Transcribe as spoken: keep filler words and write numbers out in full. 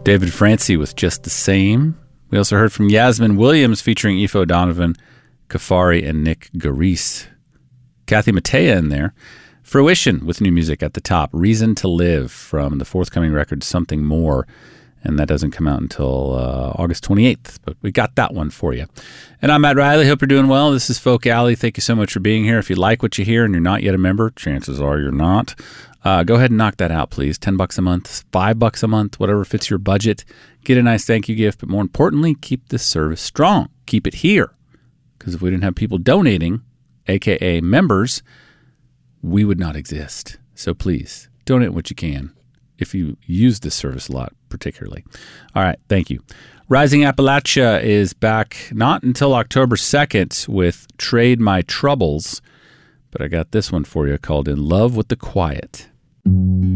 David Francie with Just the Same. We also heard from Yasmin Williams featuring Aoife O'Donovan, Kafari, and Nick Garise. Kathy Mattea in there. Fruition with new music at the top. Reason to Live from the forthcoming record Something More. And that doesn't come out until uh, August twenty-eighth. But we got that one for you. And I'm Matt Riley. Hope you're doing well. This is Folk Alley. Thank you so much for being here. If you like what you hear and you're not yet a member, chances are you're not. Uh, go ahead and knock that out, please. Ten bucks a month, five bucks a month, whatever fits your budget. Get a nice thank you gift. But more importantly, keep this service strong. Keep it here. Because if we didn't have people donating, a k a members, we would not exist. So please, donate what you can if you use this service a lot, particularly. All right, thank you. Rising Appalachia is back not until October second with Trade My Troubles, but I got this one for you called In Love with the Quiet.